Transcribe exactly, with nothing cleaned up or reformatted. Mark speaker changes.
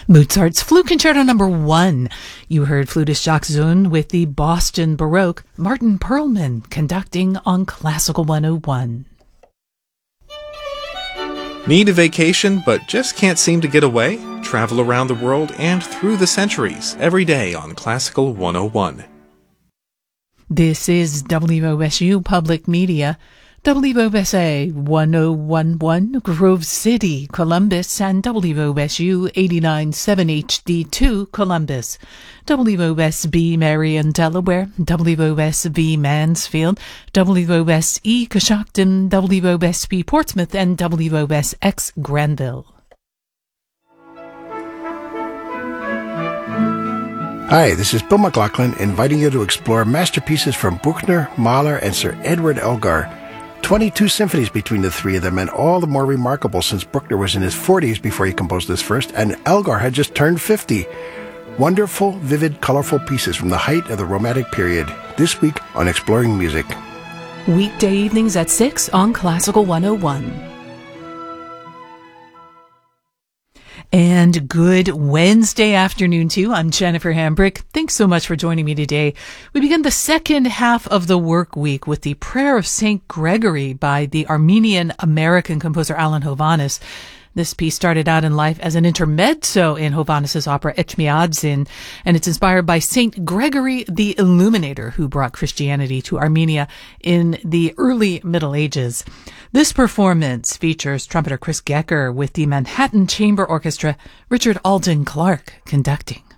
Speaker 1: Mozart's Flute Concerto number one. You heard flutist Jacques Zun with the Boston Baroque, Martin Perlman conducting on Classical one oh one.
Speaker 2: Need a vacation but just can't seem to get away? Travel around the world and through the centuries every day on Classical one oh one.
Speaker 1: This is W O S U Public Media. W O S A one oh one point one Grove City, Columbus, and W O S U eighty-nine point seven H D two Columbus, W O S B Marion, Delaware, W O S V Mansfield, W O S E Coshocton, W O S B Portsmouth, and W O S X Granville.
Speaker 3: Hi, this is Bill McLaughlin inviting you to explore masterpieces from Bruckner, Mahler, and Sir Edward Elgar. twenty-two symphonies between the three of them, and all the more remarkable since Bruckner was in his forties before he composed this first, and Elgar had just turned fifty. Wonderful, vivid, colorful pieces from the height of the Romantic period, this week on Exploring Music.
Speaker 1: Weekday evenings at six on Classical one oh one. And good Wednesday afternoon to you. I'm Jennifer Hambrick. Thanks so much for joining me today. We begin the second half of the work week with the Prayer of Saint Gregory by the Armenian-American composer Alan Hovhannes. This piece started out in life as an intermezzo in Hovhannes' opera Etchmiadzin, and it's inspired by Saint Gregory the Illuminator, who brought Christianity to Armenia in the early Middle Ages. This performance features trumpeter Chris Gecker with the Manhattan Chamber Orchestra, Richard Alden Clark conducting.